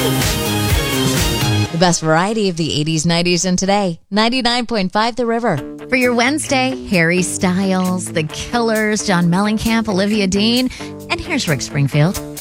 The best variety of the 80s, 90s, and today. 99.5 The River. For your Wednesday, Harry Styles, The Killers, John Mellencamp, Olivia Dean. And here's Rick Springfield.